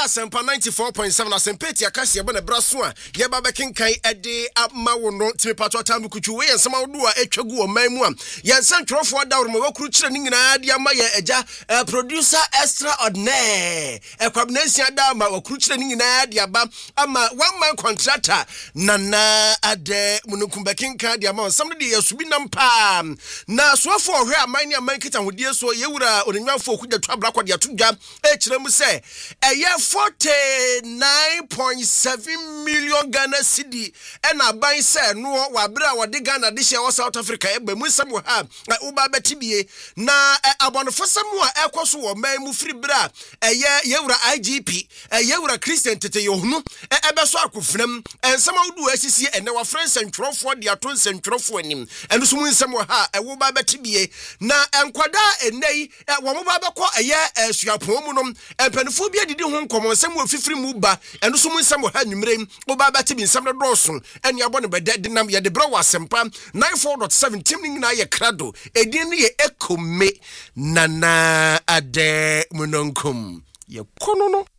Asempa 94.7 Asempeti akasi ebe na braso a ye ba bekenkan ede ama wo no timi pato tamu kuchu we ensema wodo a etwagu o man mu a ye nsan twrofo da wo wakuru kire ni nyina de ama ye eja producer extraordinaire ekwabnansia da ama wakuru kire ni nyina de aba ama one man contractor nana ade mununkum bekenkan de ama nsam de yesubi nampa na soafo ohwe aman ni aman kita hodie so ye wura onenwanfo okudwa twabra kwade atodwa e kire mu se eye 49.7 million Ghana cedi ena ban se no wabra wade Ghana de hye South Africa egba mu sam ha uba betibie na abonofo sam a ekoso wo man mu firi bra yewura IGP yewura Christian tete yohunu ebeso akofram ensam awdu asisi ene wa friends ntwrofo de aton sentwrofo anim eno so mu nsam ha wo ba betibie na enkwada enei wo mo ba bekọ suapon mu no empanifo bi adidi ho nkomo nsam wo fifiri mu ba eno so mu nsam ha nwumrem wo ba betibi nsam no doso ene abone bede dinam ye de bra wasempa 94.7 tim ni na ye krado edin ne ye ekome nana ade munonkum ye kono no